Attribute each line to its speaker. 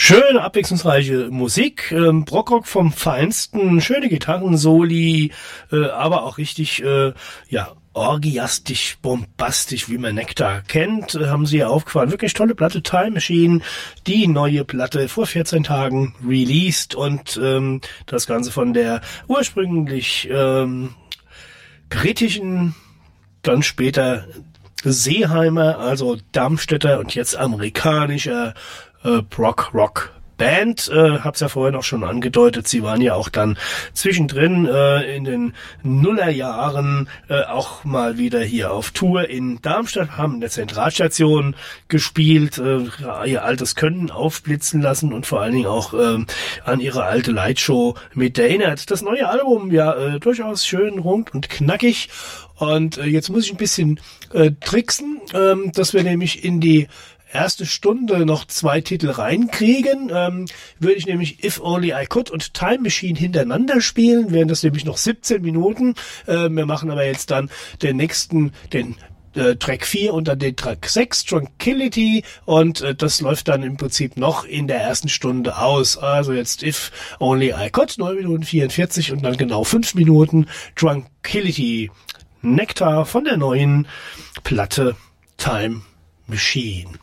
Speaker 1: Schöne, abwechslungsreiche Musik, Brockrock vom Feinsten, schöne Gitarrensoli, aber auch richtig, orgiastisch, bombastisch, wie man Nektar kennt, haben sie ja aufgefahren. Wirklich tolle Platte, Time Machine, die neue Platte vor 14 Tagen released und das Ganze von der ursprünglich britischen, dann später Seeheimer, also Darmstädter und jetzt amerikanischer Brockrock-Band. Hab's ja vorhin auch schon angedeutet, sie waren ja auch dann zwischendrin in den Nullerjahren auch mal wieder hier auf Tour in Darmstadt, haben in der Zentralstation gespielt, ihr altes Können aufblitzen lassen und vor allen Dingen auch an ihre alte Lightshow mit erinnert. Das neue Album, ja, durchaus schön rund und knackig. Und jetzt muss ich ein bisschen tricksen, dass wir nämlich in die erste Stunde noch 2 Titel reinkriegen, würde ich nämlich If Only I Could und Time Machine hintereinander spielen, wären das nämlich noch 17 Minuten. Wir machen aber jetzt dann den Track 4 und dann den Track 6, Tranquility, und das läuft dann im Prinzip noch in der ersten Stunde aus. Also jetzt If Only I Could, 9 Minuten 44 und dann genau 5 Minuten Tranquility. Nektar von der neuen Platte Time Machine.